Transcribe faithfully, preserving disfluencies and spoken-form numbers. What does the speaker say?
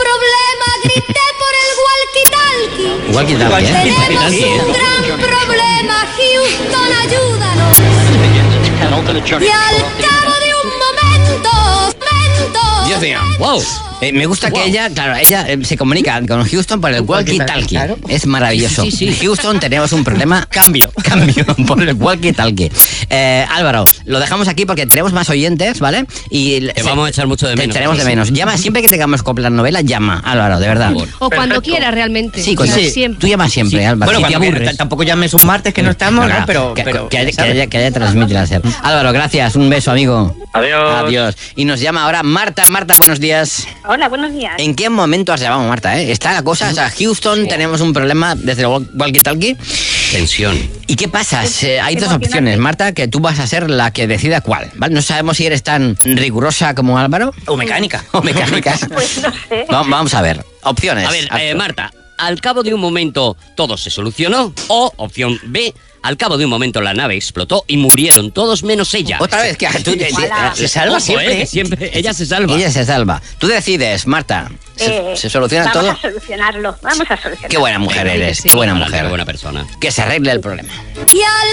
problema, grité por el walkie-talkie. Walkie-talkie, ¿eh? Tenemos un gran problema, Houston, ayúdanos. Y al cabo de un momento, momento. Dios mío, wow. Eh, me gusta que Wow. ella, claro, ella eh, se comunica con Houston por el walkie-talkie. Claro. Es maravilloso. Sí, sí, sí. Houston, tenemos un problema. Cambio. Cambio por el walkie-talkie. Eh, Álvaro, lo dejamos aquí porque tenemos más oyentes, ¿vale? Y Te vamos a echar mucho de te menos. echaremos de menos. Llama, siempre que tengamos que la novela, llama, Álvaro, de verdad. O cuando quiera realmente. Sí, O cuando, sea, sí. siempre. Tú llamas siempre, Sí. Álvaro. Bueno, Si te cuando aburres. que- tampoco llames un martes que no estamos, Claro, ¿no? Pero, que, pero que haya, que, ¿sabes? haya, que haya transmitir láser. Álvaro, gracias. Un beso, amigo. Adiós. Adiós. Y nos llama ahora Marta. Marta, buenos días. Hola, buenos días. ¿En qué momento has llamado, Marta? ¿eh? Está la cosa, o sea, Houston, tenemos un problema desde el walk- walkie-talkie. Tensión. ¿Y qué pasa? Eh, hay dos emocionante. opciones, Marta, que tú vas a ser la que decida cuál. ¿vale? No sabemos si eres tan rigurosa como Álvaro O mecánica. o mecánica. Pues no sé. Va- Vamos a ver. Opciones. A ver, eh, Marta, al cabo de un momento todo se solucionó. O, opción B, al cabo de un momento la nave explotó y murieron todos menos ella. Otra vez, que tú te- Ojalá. se salva Ojo, siempre. eh, que siempre ella se salva. Ella se salva. Tú decides, Marta. ¿Se, Eh, se soluciona vamos todo? a solucionarlo, vamos a solucionarlo. Qué buena mujer Venga, eres, sí, qué buena adelante, mujer. Qué buena persona. Que se arregle el problema. Y al